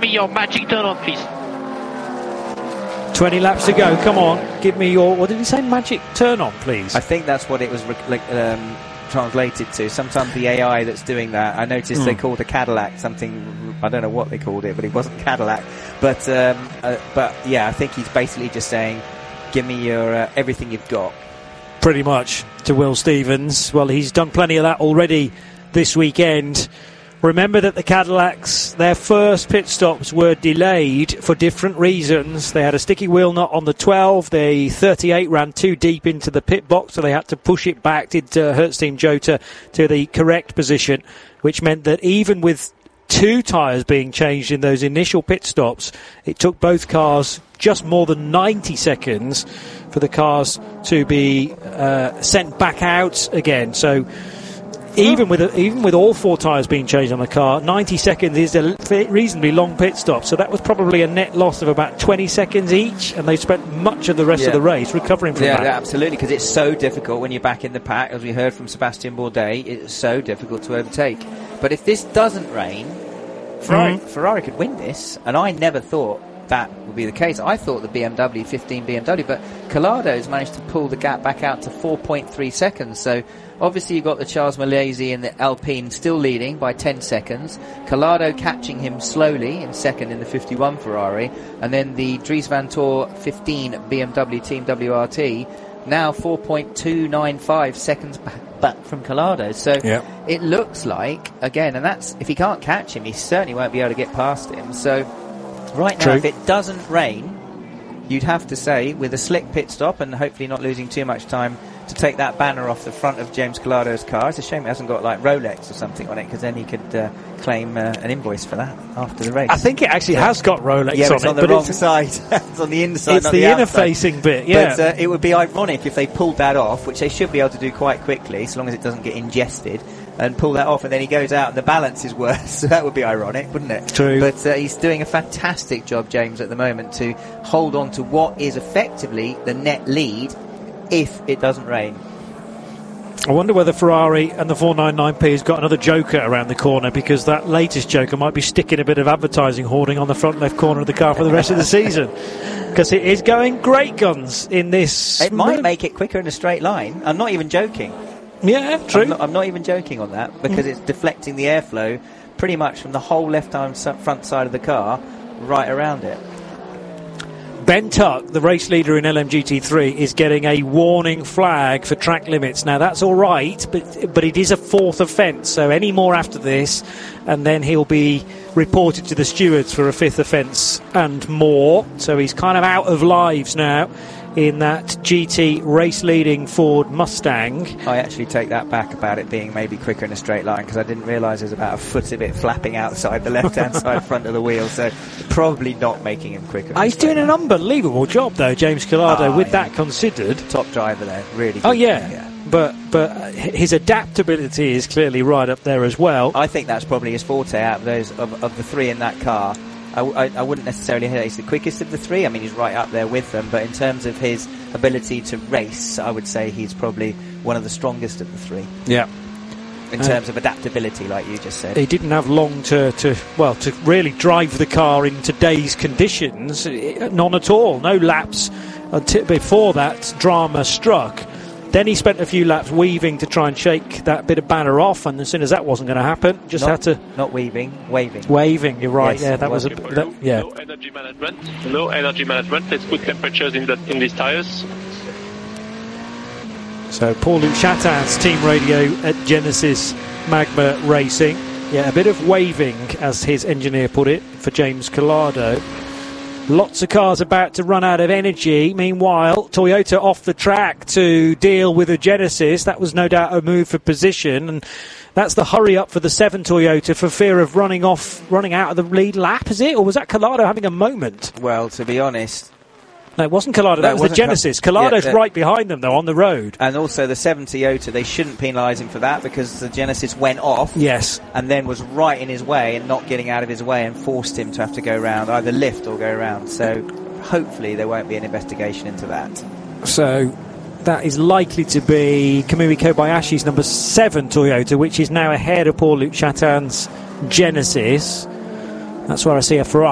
me your magic turn-on, please. 20 laps to go. Come on, give me your... What did he say? Magic turn-on, please. I think that's what it was translated to. Sometimes the AI that's doing that, I noticed they called a Cadillac something, I don't know what they called it, but it wasn't Cadillac. But yeah, I think he's basically just saying, give me your everything you've got. Pretty much, to Will Stevens. Well, he's done plenty of that already this weekend. Remember that the Cadillacs, their first pit stops were delayed for different reasons. They had a sticky wheel nut on the 12. The 38 ran too deep into the pit box, so they had to push it back, did Hertz Team Jota, to the correct position, which meant that even with 2 tyres being changed in those initial pit stops, it took both cars just more than 90 seconds for the cars to be sent back out again. So even with all 4 tyres being changed on the car, 90 seconds is a reasonably long pit stop. So that was probably a net loss of about 20 seconds each, and they spent much of the rest of the race recovering from that. Yeah, absolutely, because it's so difficult when you're back in the pack, as we heard from Sebastian Bourdais. It's so difficult to overtake. But if this doesn't rain, Ferrari could win this, and I never thought that would be the case. I thought the 15 BMW, but Collado managed to pull the gap back out to 4.3 seconds. So obviously you've got the Charles Malaysia in the Alpine still leading by 10 seconds. Collado catching him slowly in second in the 51 Ferrari. And then the Dries Vanthoor 15 BMW Team WRT now 4.295 seconds back from Collado. So it looks like, again, and that's, if he can't catch him, he certainly won't be able to get past him. So right now, if it doesn't rain, you'd have to say, with a slick pit stop and hopefully not losing too much time, to take that banner off the front of James Collado's car. It's a shame it hasn't got like Rolex or something on it, because then he could claim an invoice for that after the race. I think it actually has got Rolex on it. Yeah, it's on the wrong side. It's on the inside, it's not the the inner outside. facing bit, yeah. But it would be ironic if they pulled that off, which they should be able to do quite quickly, so long as it doesn't get ingested, and pull that off, and then he goes out and the balance is worse. So that would be ironic, wouldn't it? True. But he's doing a fantastic job, James, at the moment, to hold on to what is effectively the net lead if it doesn't rain. I wonder whether Ferrari and the 499P has got another joker around the corner, because that latest joker might be sticking a bit of advertising hoarding on the front left corner of the car for the rest of the season, because it is going great guns in this. It might make it quicker in a straight line. I'm not even joking. Yeah, true. I'm not even joking on that, because it's deflecting the airflow pretty much from the whole left-hand front side of the car right around it. Ben Tuck, the race leader in LMGT3, is getting a warning flag for track limits. Now, that's all right, but it is a 4th offence, so any more after this, and then he'll be reported to the stewards for a 5th offence and more. So he's kind of out of lives now in that GT race-leading Ford Mustang. I actually take that back about it being maybe quicker in a straight line, because I didn't realise there's about a foot of it flapping outside the left-hand side front of the wheel, so probably not making him quicker. He's doing an unbelievable job, though, James Collado, with that considered. Top driver there, really good. Oh, yeah. But his adaptability is clearly right up there as well. I think that's probably his forte out of those of the 3 in that car. I wouldn't necessarily say he's the quickest of the 3. I mean, he's right up there with them. But in terms of his ability to race, I would say he's probably one of the strongest of the 3. Yeah. In terms of adaptability, like you just said. He didn't have long to really drive the car in today's conditions. None at all. No laps until before that drama struck. Then he spent a few laps weaving to try and shake that bit of banner off, and as soon as that wasn't going to happen, had to... Not weaving, waving. Waving, you're right. Yes, yeah, that was Low energy management. Low energy management. Let's put temperatures in these tyres. So Paul-Luc Chatin's team radio at Genesis Magma Racing. Yeah, a bit of waving, as his engineer put it, for James Collado. Lots of cars about to run out of energy. Meanwhile, Toyota off the track to deal with a Genesis. That was no doubt a move for position, and that's the hurry up for the 7 Toyota for fear of running out of the lead lap, is it? Or was that Collado having a moment? Well, to be honest... No, it wasn't Collado, that was the Genesis. Collado's right behind them, though, on the road. And also the 7 Toyota, they shouldn't penalise him for that, because the Genesis went off. Yes. And then was right in his way and not getting out of his way, and forced him to have to go round, either lift or go round. So hopefully there won't be an investigation into that. So that is likely to be Kamui Kobayashi's number 7 Toyota, which is now ahead of Paul-Luc Chatin's Genesis. That's where I see a Ferrari.